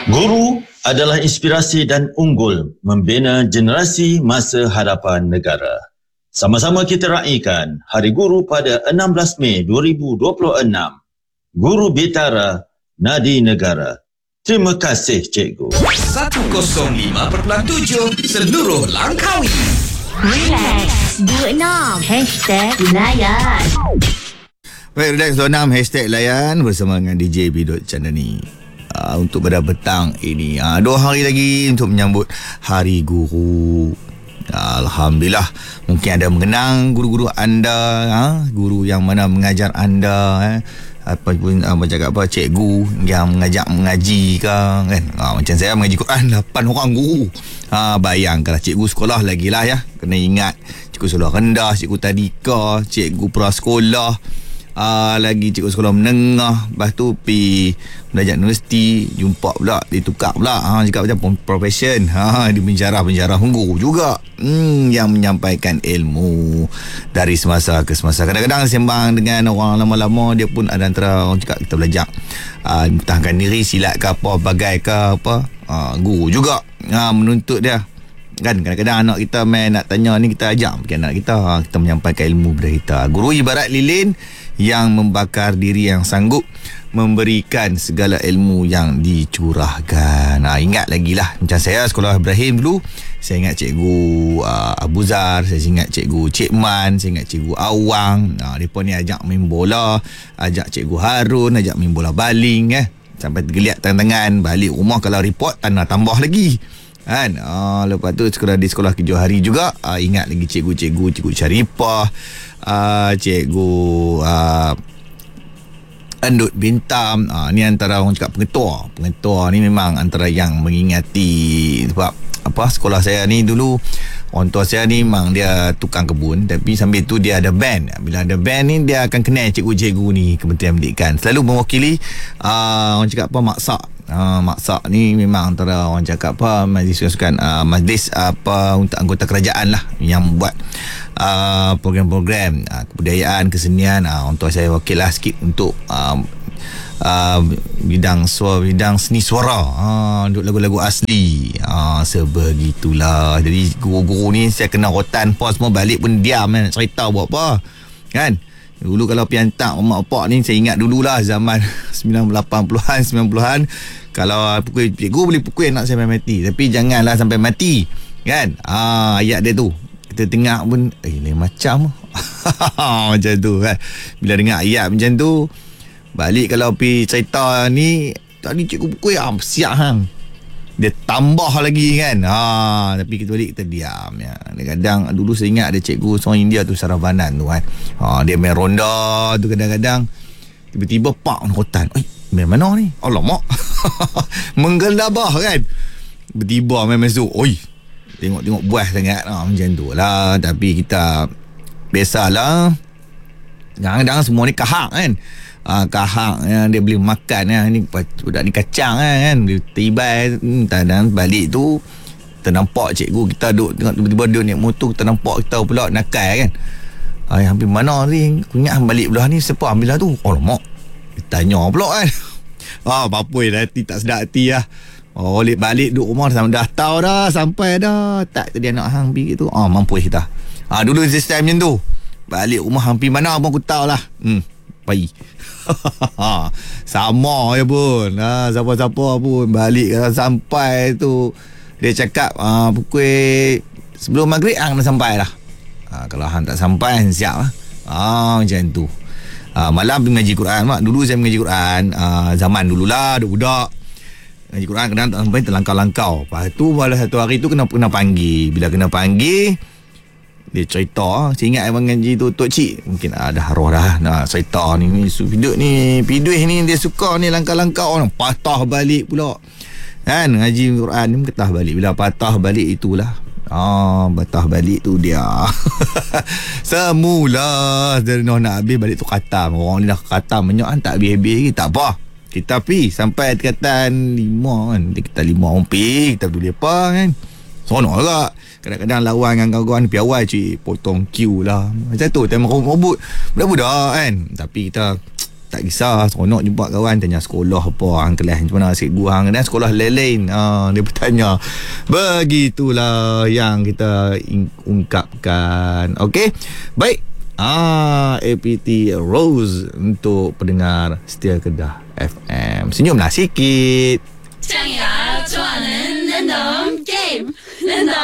Guru adalah inspirasi dan unggul membina generasi masa hadapan negara. Sama-sama kita raikan Hari Guru pada 16 Mei 2026. Guru Bitara, Nadi Negara. Terima kasih, Cikgu. 105.7 seluruh Langkawi. Relax 26 #layan. Baik, Relax 26 #layan bersama dengan DJ Bidot Chandani. Untuk pada petang ini 2 hari lagi untuk menyambut Hari Guru. Alhamdulillah, mungkin ada mengenang guru-guru anda, guru yang mana mengajar anda, ataupun cakap apa, cikgu yang mengajak mengaji ke, kan. Macam saya mengaji Quran 8 orang guru. Bayangkanlah, cikgu sekolah lagi lah ya, kena ingat cikgu sekolah rendah, cikgu tadika, cikgu prasekolah, lagi cikgu sekolah menengah, lepas tu pergi belajar universiti, jumpa pula, ditukar pula, cakap macam profession, di penjara guru juga, yang menyampaikan ilmu dari semasa ke semasa. Kadang-kadang sembang dengan orang lama-lama, dia pun ada antara orang cakap kita belajar bertahankan diri, silat ke apa, bagai ke apa, guru juga menuntut dia. Kan kadang-kadang anak kita main nak tanya ni, kita ajak pergi anak kita, kita menyampaikan ilmu kepada kita. Guru ibarat lilin yang membakar diri, yang sanggup memberikan segala ilmu yang dicurahkan. Ingat lagi lah, macam saya sekolah Ibrahim dulu, saya ingat cikgu Abu Zar, saya ingat cikgu Cik Man, saya ingat cikgu Awang. Mereka ni ajak main bola, ajak cikgu Harun, ajak main bola baling, sampai tergeliat tangan-tangan. Balik rumah kalau report, tanah tambah lagi, kan. Lepas tu di sekolah Kejuh Hari juga, ingat lagi cikgu Syarifah, cikgu Andut Bintam. Ni antara orang cakap pengetua ni memang antara yang mengingati. Sebab apa, sekolah saya ni dulu orang tua saya ni memang dia tukang kebun, tapi sambil tu dia ada band. Bila ada band ni, dia akan kenal cikgu-cikgu ni, Kementerian Pendidikan, selalu mewakili orang cakap apa, maksak. Maksak ni memang antara orang cakap apa, majlis sukan, majlis apa untuk anggota kerajaan lah, yang buat program-program kebudayaan, kesenian. Orang tua saya wakil lah sikit untuk bidang seni suara, untuk lagu-lagu asli. Sebegitulah. Jadi guru-guru ni saya kena rotan pos semua, balik pun diam, nak cerita buat apa, kan. Dulu kalau pergi hantar mak opak ni, saya ingat dululah zaman 80-an 90-an, kalau pukul cikgu boleh pukul anak saya sampai mati, tapi janganlah sampai mati, kan. Ayat dia tu kita tengok pun lain macam macam tu, kan. Bila dengar ayat macam tu, balik kalau pergi cerita ni, tadi cikgu pukul siap hang, dia tambah lagi, kan. Tapi kita balik, kita diam ya. Kadang dulu saya ingat ada cikgu seorang India tu, Saravanan tu, kan. Dia main ronda tu, kadang-kadang tiba-tiba pak rotan, main mana ni, alamak. Menggelabah, kan. Tiba-tiba main masuk, tengok buah sangat, macam tu lah. Tapi kita biasalah, kadang-kadang semua ni kahak, kan. Kahak yang dia boleh makan, ni budak ni kacang, kan. Dia tibai, dan balik tu ternampak cikgu kita duduk, tiba-tiba dia naik motor, ternampak kita pula nakal, kan. Hampir mana ni, aku ingat balik belah ni, siapa ambil lah tu, alamak, tanya pula, kan. Apa-apa hati, tak sedap hati lah. Balik duduk rumah, dah tahu dah, sampai dah, tak tadi anak hang pergi tu, mampu kita. Dulu sistem macam tu, balik rumah hampir mana pun aku tahu lah, bayi. Sama je pun, siapa-siapa pun balik, kalau sampai tu dia cakap pukul sebelum maghrib hang dah sampai lah. Kalau hang tak sampai, hang siap lah. Macam tu. Malam pergi mengaji Quran, mak. Dulu saya mengaji Quran, zaman dululah, budak mengaji Quran, kadang tak sampai, terlangkau-langkau. Lepas tu malah satu hari tu kena panggil. Bila kena panggil, dia cerita, saya ingat abang ngaji tu Tok Cik, mungkin dah roh dah cerita ni Pidut ni dia suka ni langkah-langkah, patah balik pula, kan. Ngaji Quran ni patah balik. Bila patah balik itulah, patah balik tu dia semula dari nak habis balik tu khatam. Orang ni dah khatam banyak, tak habis-habis lagi, tak apa, kita pergi sampai dekatan 5, kan. Dekatan 5 orang pergi, kita boleh apa, kan. Seronok juga. Kadang-kadang lawan dengan kawan-kawan pergi awal, potong queue lah, macam tu, time robot budak-budak, kan. Tapi kita tak kisah, seronok jumpa kawan, tanya sekolah apa hang kelas macam mana cikgu hang, dan sekolah lain-lain dia bertanya. Begitulah yang kita ungkapkan. Okey, baik. APT Rose untuk pendengar setia Kedah FM. Senyumlah sikit. 想要做人人懂 game 人懂